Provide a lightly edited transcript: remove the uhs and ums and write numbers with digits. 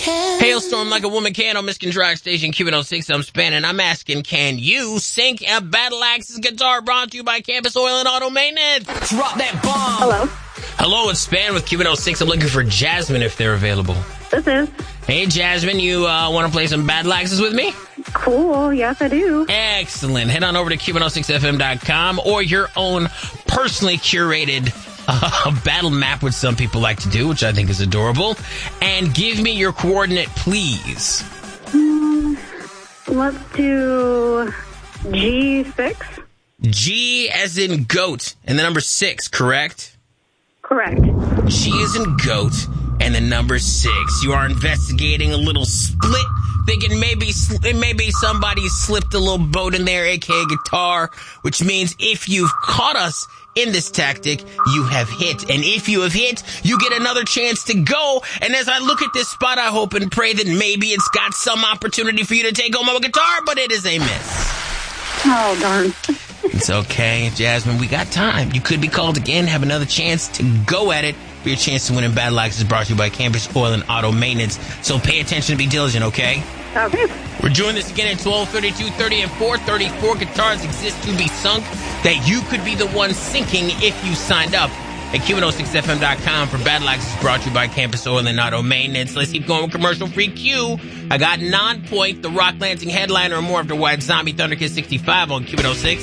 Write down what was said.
Hailstorm like a woman can on Michigan Drive Station, Q106. I'm Span, and I'm asking, can you sync a Battle Axes guitar brought to you by Campus Oil and Auto Maintenance? Drop that bomb. Hello. Hello, it's Span with Q106. I'm looking for Jasmine if they're available. This is. Hey, Jasmine, you want to play some Battle Axes with me? Cool. Yes, I do. Excellent. Head on over to Q106FM.com or your own personally curated battle map, which some people like to do, which I think is adorable. And give me your coordinate, please. Let's do G6. G as in goat and the number 6, correct? Correct. G as in goat and the number 6. You are investigating a little split, thinking maybe somebody slipped a little boat in there, aka guitar, which means if you've caught us in this tactic, you have hit. And if you have hit, you get another chance to go. And as I look at this spot, I hope and pray that maybe it's got some opportunity for you to take home a guitar, but it is a miss. Oh, darn. It's okay, Jasmine. We got time. You could be called again, have another chance to go at it. For your chance to win in Battle Axes is brought to you by Campus Oil and Auto Maintenance. So pay attention and be diligent, okay? Okay. We're doing this again at 12, 32, 30, and 434. Guitars exist to be sunk that you could be the one sinking if you signed up at Q106FM.com for Battle Axes brought to you by Campus Oil and Auto Maintenance. Let's keep going with commercial-free Q. I got Non-Point, the Rock Lansing headliner, and more after White Zombie Thunderkiss 65 on Q106.